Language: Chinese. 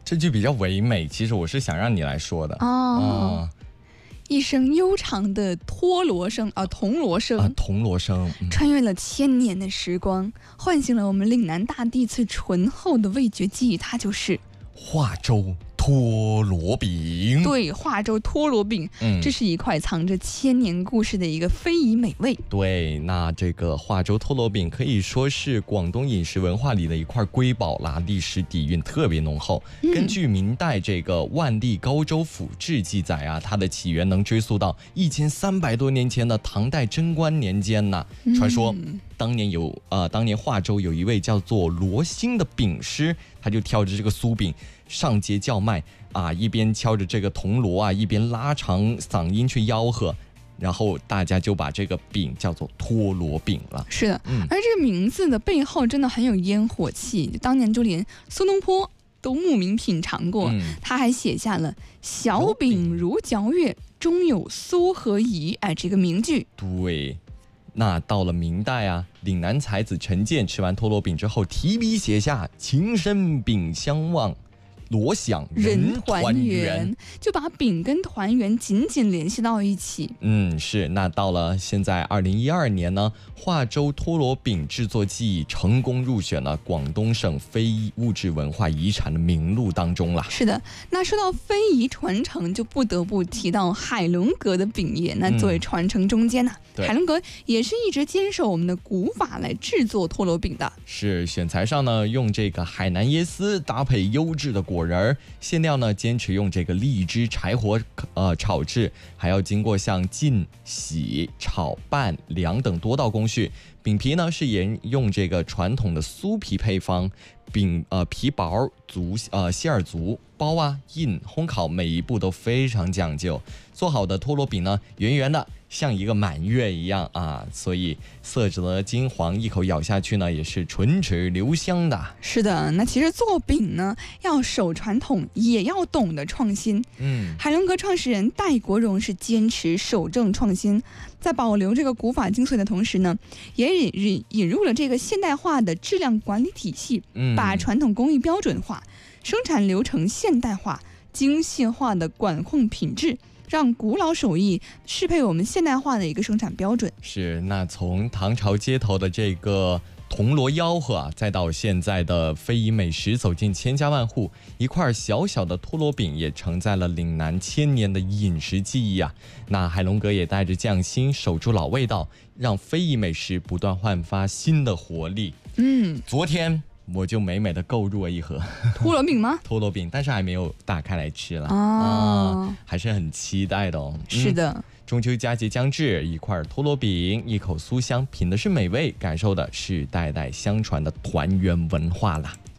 这句比较唯美，其实我是想让你来说的。 一声悠长的陀螺声铜锣声， 铜锣声， 穿越了千年的时光，唤醒了我们岭南大地最醇厚的味觉记忆，它就是化州陀螺饼。 对，化州陀螺饼，这是一块藏着千年故事的一个非遗美味。 对，那这个化州陀螺饼可以说是广东饮食文化里的一块瑰宝啦，历史底蕴特别浓厚。根据明代这个《万历高州府志》记载啊，它的起源能追溯到1300多年前的唐代贞观年间呢。传说当年化州有一位叫做罗兴的饼师，他就挑着这个酥饼上街叫卖啊，一边敲着这个铜锣啊，一边拉长嗓音去吆喝，然后大家就把这个饼叫做陀螺饼了。 是的，而这个名字的背后真的很有烟火气，当年就连苏东坡都慕名品尝过，他还写下了小饼如嚼月，中有酥和饴，这个名句。 对，那到了明代啊，岭南才子陈建吃完陀螺饼之后，提笔写下情深饼相望，锣响人团圆， 就把饼跟团圆紧紧联系到一起。 是。那到了现在2012年呢，化州陀螺饼制作技艺成功入选了广东省非物质文化遗产的名录当中了。 是的，那说到非遗传承，就不得不提到海伦阁的饼业。那作为传承中间海伦阁也是一直坚守我们的古法来制作陀螺饼的。 是，选材上呢，用这个海南椰丝搭配优质的果仁，馅料呢坚持用这个荔枝柴火炒制，还要经过像浸、洗、炒、拌、凉等多道工序。饼皮呢是沿用这个传统的酥皮配方，皮薄馅儿足，包啊印烘烤每一步都非常讲究。做好的陀螺饼呢圆圆的，像一个满月一样啊，所以色泽金黄，一口咬下去呢也是唇齿留香的。 是的，那其实做饼呢要守传统，也要懂得创新。海伦阁创始人戴国荣是坚持守正创新，在保留这个古法精髓的同时呢，也引入了这个现代化的质量管理体系，把传统工艺标准化，生产流程现代化，精细化的管控品质，让古老手艺适配我们现代化的一个生产标准。 是，那从唐朝街头的这个铜锣吆喝啊，再到现在的非遗美食走进千家万户，一块小小的陀螺饼也承载了岭南千年的饮食记忆啊。那海龙阁也带着匠心，守住老味道，让非遗美食不断焕发新的活力。昨天我就美美的购入了一盒陀螺饼吗？ 陀螺饼，但是还没有打开来吃了还是很期待的哦。 是的。 中秋佳节将至，一块陀螺饼，一口酥香，品的是美味，感受的是代代相传的团圆文化啦。